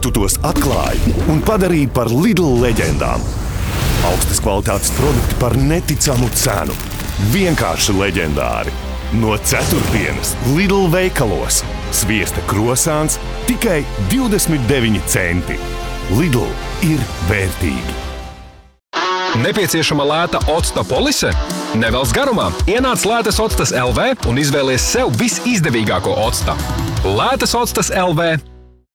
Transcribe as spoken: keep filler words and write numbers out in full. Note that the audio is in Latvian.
Tu tos atklāji un padarīji par Lidl leģendām. Augstas kvalitātes produkti par neticamu cenu. Vienkārši leģendāri. No ceturtdienas Lidl veikalos. Sviesta krosāns tikai divdesmit deviņi centi. Lidl ir vērtīgi. Nepieciešama lēta octa polise? Nevelc garumā. Ienāc Lētas Octas L V un izvēlies sev visizdevīgāko octa. Lētas Octas L V